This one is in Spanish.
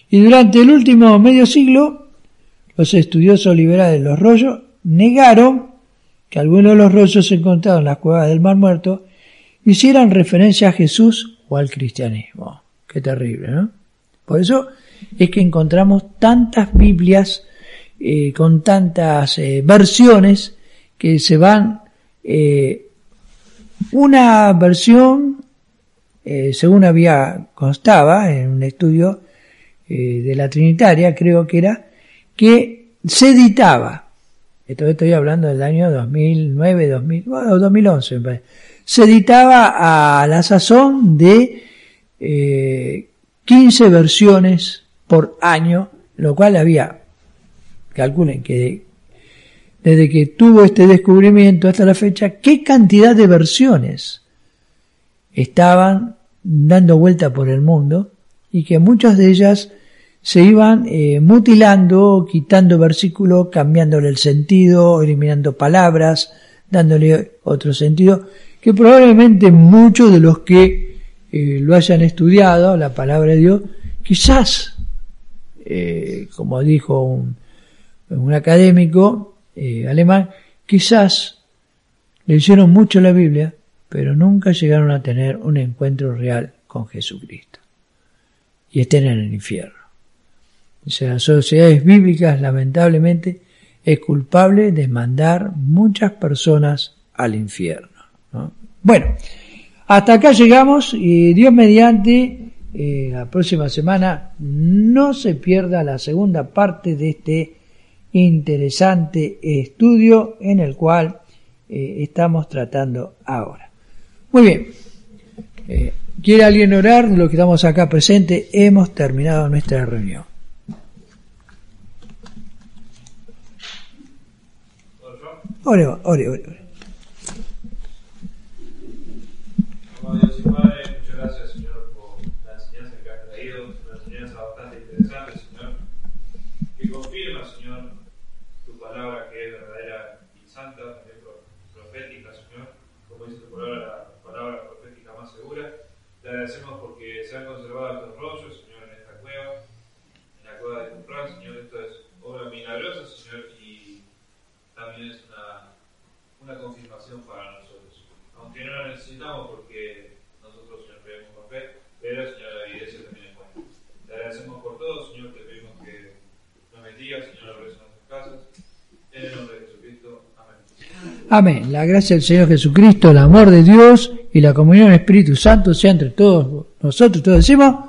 Y durante el último medio siglo, los estudiosos liberales de los rollos negaron que algunos de los rollos encontrados en las cuevas del Mar Muerto hicieran referencia a Jesús o al cristianismo. Qué terrible, ¿no? Por eso es que encontramos tantas Biblias con tantas versiones que se van... una versión, según constaba en un estudio de la Trinitaria, creo que era, que se editaba, estoy hablando del año 2009, 2011, me parece, se editaba a la sazón de 15 versiones por año, lo cual había, calculen que desde que tuvo este descubrimiento hasta la fecha, qué cantidad de versiones estaban dando vuelta por el mundo y que muchas de ellas se iban mutilando, quitando versículos, cambiándole el sentido, eliminando palabras, dándole otro sentido, que probablemente muchos de los que lo hayan estudiado, la palabra de Dios, quizás, como dijo un académico, alemán, quizás leyeron mucho la Biblia, pero nunca llegaron a tener un encuentro real con Jesucristo. Y estén en el infierno. O sea, las sociedades bíblicas, lamentablemente, es culpable de mandar muchas personas al infierno, ¿no? Bueno, hasta acá llegamos y Dios mediante, la próxima semana no se pierda la segunda parte de este interesante estudio en el cual estamos tratando ahora. Muy bien, ¿quiere alguien orar? Los que estamos acá presentes hemos terminado nuestra reunión. Ore. Dios y Padre, muchas gracias, Señor, por la enseñanza que has traído, una enseñanza bastante interesante, Señor, que confirma, Señor, tu palabra que es verdadera y santa, también profética, Señor, como dice tu palabra, la palabra profética más segura. Te agradecemos porque se han conservado estos rollos, Señor, en esta cueva, en la cueva de Qumran, Señor. Esto es obra milagrosa, Señor, y también es una confirmación para nosotros, aunque no la necesitamos porque nosotros, Señor, creemos con fe, pero, Señor, la evidencia también es buena. Te agradecemos por todo, Señor, te pedimos que nos bendigas, Señor, a nuestras casas, en el nombre de Jesucristo, amén. Amén. La gracia del Señor Jesucristo, el amor de Dios y la comunión del Espíritu Santo sea entre todos nosotros. Todos decimos